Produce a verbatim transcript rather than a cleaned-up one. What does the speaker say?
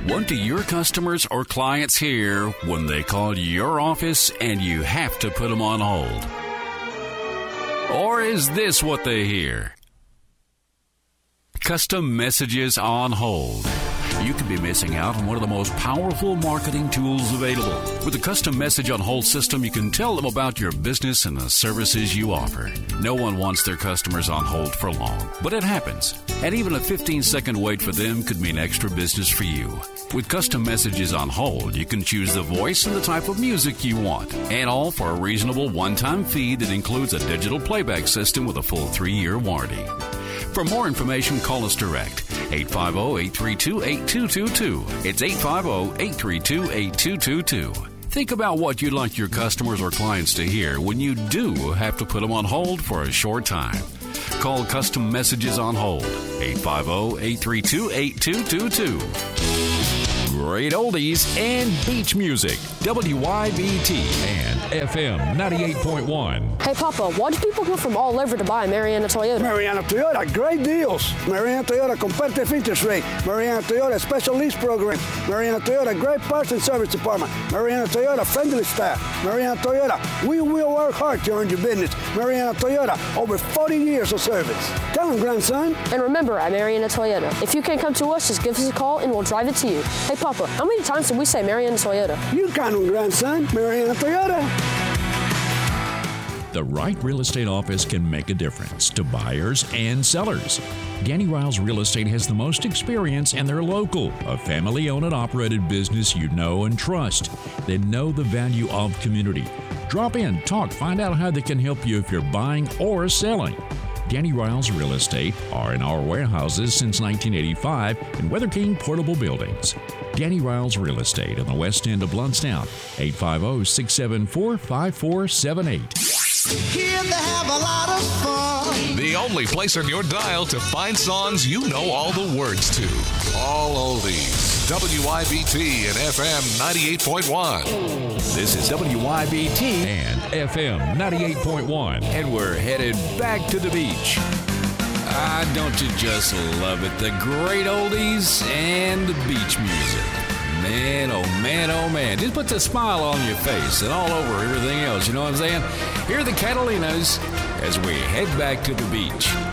What do your customers or clients hear when they call your office and you have to put them on hold? Or is this what they hear? Custom messages on hold. You could be missing out on one of the most powerful marketing tools available. With a custom message on hold system, you can tell them about your business and the services you offer. No one wants their customers on hold for long, but it happens. And even a fifteen second wait for them could mean extra business for you. With custom messages on hold, you can choose the voice and the type of music you want, and all for a reasonable one-time fee that includes a digital playback system with a full three-year warranty. For more information, call us direct. eight five zero, eight three two, eight two two two. It's eight five zero, eight three two, eight two two two. Think about what you'd like your customers or clients to hear when you do have to put them on hold for a short time. Call Custom Messages on Hold, eight five zero, eight three two, eight two two two. Great oldies and beach music, W Y B T and F M ninety-eight point one. Hey, Papa, why do people come from all over to buy Mariana Toyota? Mariana Toyota, great deals. Mariana Toyota, competitive interest rate. Mariana Toyota, special lease program. Mariana Toyota, great parts and service department. Mariana Toyota, friendly staff. Mariana Toyota, we will work hard to earn your business. Mariana Toyota, over forty years of service. Come on, grandson. And remember, at Mariana Toyota, if you can't come to us, just give us a call and we'll drive it to you. Hey, Papa, how many times did we say Mariana Toyota? You count on, grandson. Mariana Toyota. The right real estate office can make a difference to buyers and sellers. Danny Riles Real Estate has the most experience, and they're local, a family-owned and operated business you know and trust. They know the value of community. Drop in, talk, find out how they can help you if you're buying or selling. Danny Riles Real Estate are in our warehouses since nineteen eighty-five in Weather King Portable Buildings. Danny Riles Real Estate on the west end of Blountstown, eight five zero, six seven four, five four seven eight. Here they have a lot of fun. The only place on your dial to find songs you know all the words to. All oldies. W Y B T and F M ninety-eight point one. This is W Y B T and F M ninety-eight point one. And we're headed back to the beach. Ah, don't you just love it? The great oldies and the beach music. Man, oh man, oh man. Just puts a smile on your face and all over everything else. You know what I'm saying? Here are the Catalinas as we head back to the beach.